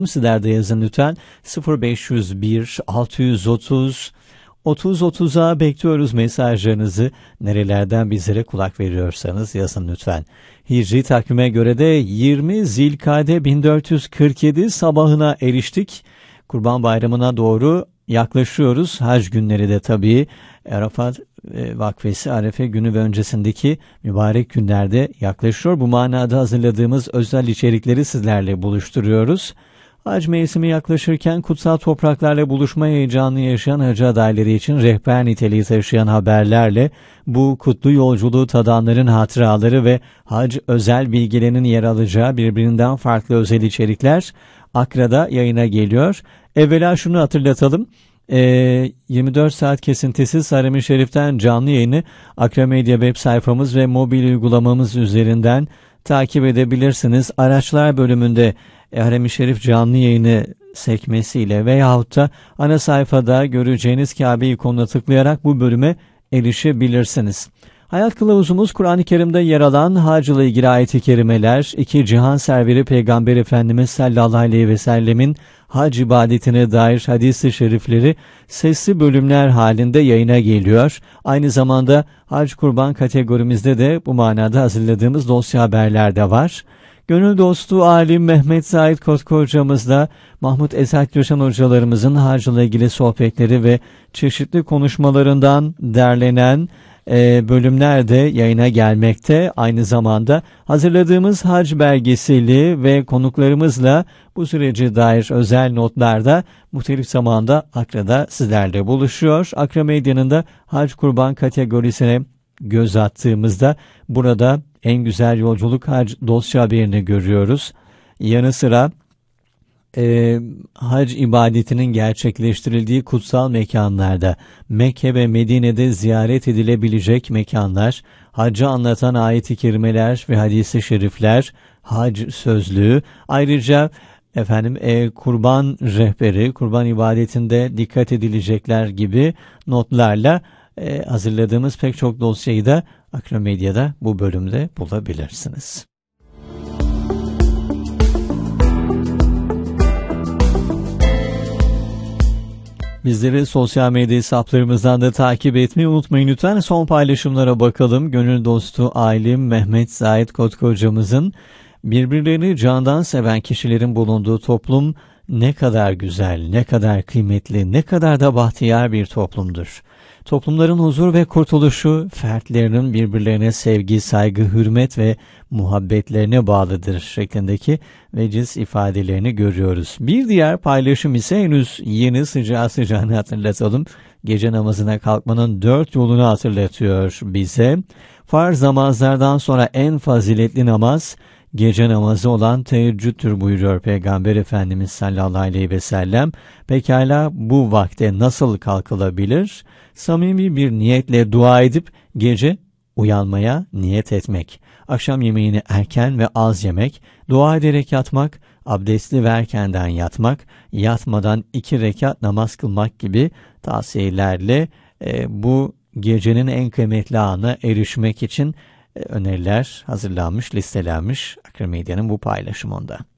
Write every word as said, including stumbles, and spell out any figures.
Sizler de yazın lütfen. sıfır beş yüz bir altı yüz otuz otuz otuza bekliyoruz mesajlarınızı. Nerelerden bizlere kulak veriyorsanız yazın lütfen. Hicri takvime göre de yirmi Zilkade bin dört yüz kırk yedi sabahına eriştik. Kurban Bayramı'na doğru yaklaşıyoruz. Hac günleri de tabii Arafat e, Vakfesi Arefe günü ve öncesindeki mübarek günlerde yaklaşıyor. Bu manada hazırladığımız özel içerikleri sizlerle buluşturuyoruz. Hac mevsimi yaklaşırken kutsal topraklarla buluşma heyecanını yaşayan hacı adayları için rehber niteliği taşıyan haberlerle bu kutlu yolculuğu tadanların hatıraları ve hac özel bilgilerinin yer alacağı birbirinden farklı özel içerikler Akra'da yayına geliyor. Evvela şunu hatırlatalım. E, yirmi dört saat kesintisiz Harem-i Şerif'ten canlı yayını Akra Medya web sayfamız ve mobil uygulamamız üzerinden takip edebilirsiniz. Araçlar bölümünde Harem-i Şerif canlı yayını sekmesiyle veyahut da ana sayfada göreceğiniz Kabe ikonuna tıklayarak bu bölüme erişebilirsiniz. Hayat kılavuzumuz Kur'an-ı Kerim'de yer alan hac ile ilgili ayet-i kerimeler, iki cihan serveri Peygamber Efendimiz sallallahu aleyhi ve sellemin hac ibadetine dair hadis-i şerifleri sesli bölümler halinde yayına geliyor. Aynı zamanda hac kurban kategorimizde de bu manada hazırladığımız dosya haberler de var. Gönül dostu alim Mehmet Zahid Kotku hocamızla Mahmut Esat Coşan hocalarımızın hac ile ilgili sohbetleri ve çeşitli konuşmalarından derlenen e, bölümler de yayına gelmekte. Aynı zamanda hazırladığımız hac belgeseli ve konuklarımızla bu sürece dair özel notlar da muhtelif zamanda Akra'da sizlerle buluşuyor. Akra Medya'nın da hac kurban kategorisine göz attığımızda burada en güzel yolculuk hac dosya haberini görüyoruz. Yanı sıra e, hac ibadetinin gerçekleştirildiği kutsal mekanlarda, Mekke ve Medine'de ziyaret edilebilecek mekanlar, hacı anlatan ayet-i kerimeler ve hadis-i şerifler, hac sözlüğü, ayrıca efendim e, kurban rehberi, kurban ibadetinde dikkat edilecekler gibi notlarla e, hazırladığımız pek çok dosyayı da Akra Medya'da bu bölümde bulabilirsiniz. Bizleri sosyal medya hesaplarımızdan da takip etmeyi unutmayın lütfen. Son paylaşımlara bakalım. Gönül dostu alim Mehmet Zahid Kotku hocamızın birbirlerini candan seven kişilerin bulunduğu toplum ne kadar güzel, ne kadar kıymetli, ne kadar da bahtiyar bir toplumdur. Toplumların huzur ve kurtuluşu fertlerinin birbirlerine sevgi, saygı, hürmet ve muhabbetlerine bağlıdır şeklindeki veciz ifadelerini görüyoruz. Bir diğer paylaşım ise henüz yeni sıcağı sıcağını hatırlatalım. Gece namazına kalkmanın dört yolunu hatırlatıyor bize. Farz namazlardan sonra en faziletli namaz gece namazı olan teheccüddür buyuruyor Peygamber Efendimiz sallallahu aleyhi ve sellem. Pekala bu vakte nasıl kalkılabilir? Samimi bir niyetle dua edip gece uyanmaya niyet etmek. Akşam yemeğini erken ve az yemek, dua ederek yatmak, abdestli ve erkenden yatmak, yatmadan iki rekat namaz kılmak gibi tavsiyelerle e, bu gecenin en kıymetli anına erişmek için öneriler hazırlanmış, listelenmiş Akra Medya'nın bu paylaşımında.